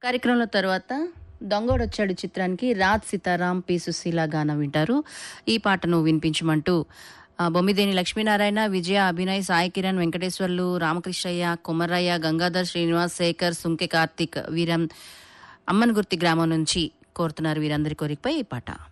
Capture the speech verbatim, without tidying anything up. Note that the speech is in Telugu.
కార్యక్రమంలో తర్వాత దొంగోడొచ్చాడు చిత్రానికి రాజ్ సీతారాం పి సుశీల గానం వింటారు. ఈ పాటను వినిపించమంటూ ఆ, బొమ్మిదేని లక్ష్మీనారాయణ, విజయ, అభినయ్, సాయి కిరణ్, వెంకటేశ్వర్లు, రామకృష్ణయ్య, కుమరయ్య, గంగాధర్, శ్రీనివాస్, శేఖర్, సుంకె కార్తిక్ వీరం అమ్మన్గుర్తి గ్రామం నుంచి కోరుతున్నారు. వీరందరి కోరికపై ఈ పాట.